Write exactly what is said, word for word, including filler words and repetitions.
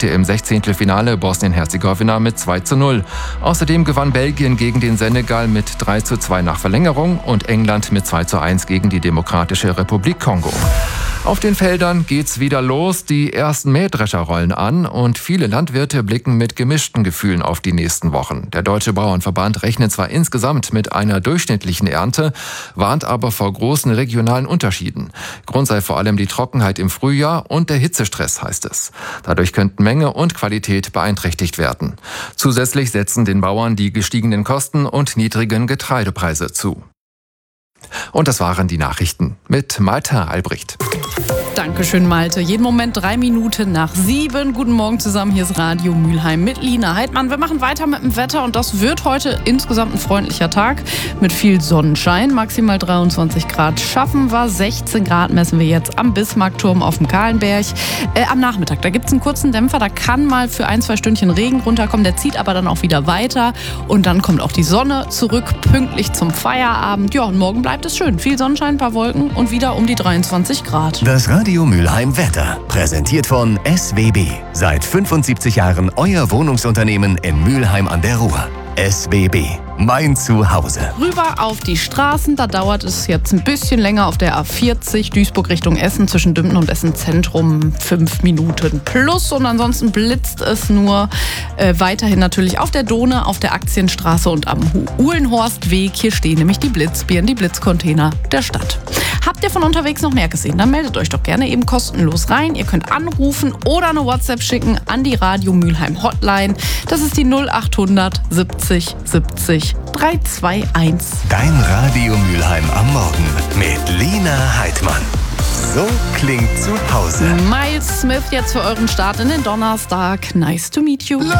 besiegte im Sechzehntelfinale Bosnien-Herzegowina mit zwei zu null. Außerdem gewann Belgien gegen den Senegal mit drei zu zwei nach Verlängerung und England mit zwei zu eins gegen die Demokratische Republik Kongo. Auf den Feldern geht's wieder los, die ersten Mähdrescher rollen an und viele Landwirte blicken mit gemischten Gefühlen auf die nächsten Wochen. Der Deutsche Bauernverband rechnet zwar insgesamt mit einer durchschnittlichen Ernte, warnt aber vor großen regionalen Unterschieden. Grund sei vor allem die Trockenheit im Frühjahr und der Hitzestress, heißt es. Dadurch könnten Menge und Qualität beeinträchtigt werden. Zusätzlich setzen den Bauern die gestiegenen Kosten und niedrigen Getreidepreise zu. Und das waren die Nachrichten mit Malte Albrecht. Dankeschön, Malte. Jeden Moment drei Minuten nach sieben. Guten Morgen zusammen. Hier ist Radio Mülheim mit Lina Heidmann. Wir machen weiter mit dem Wetter und das wird heute insgesamt ein freundlicher Tag mit viel Sonnenschein. Maximal dreiundzwanzig Grad schaffen wir. sechzehn Grad messen wir jetzt am Bismarckturm auf dem Kahlenberg. Äh, am Nachmittag, da gibt es einen kurzen Dämpfer. Da kann mal für ein, zwei Stündchen Regen runterkommen. Der zieht aber dann auch wieder weiter. Und dann kommt auch die Sonne zurück, pünktlich zum Feierabend. Ja, und morgen bleibt es schön. Viel Sonnenschein, ein paar Wolken und wieder um die dreiundzwanzig Grad. Das Radio Mülheim Wetter, präsentiert von S W B. Seit fünfundsiebzig Jahren euer Wohnungsunternehmen in Mülheim an der Ruhr. S W B, mein Zuhause. Rüber auf die Straßen, da dauert es jetzt ein bisschen länger auf der A vierzig, Duisburg Richtung Essen, zwischen Dümpen und Essen Zentrum, fünf Minuten plus. Und ansonsten blitzt es nur äh, weiterhin natürlich auf der Dohne, auf der Aktienstraße und am Uhlenhorstweg. Hier stehen nämlich die Blitzbirnen, die Blitzcontainer der Stadt. Habt ihr von unterwegs noch mehr gesehen? Dann meldet euch doch gerne eben kostenlos rein. Ihr könnt anrufen oder eine WhatsApp schicken an die Radio Mülheim Hotline. Das ist die null achthundert siebzig siebzig dreihunderteinundzwanzig. Dein Radio Mülheim am Morgen mit Lina Heidmann. So klingt zu Hause. Miles Smith jetzt für euren Start in den Donnerstag. Nice to meet you.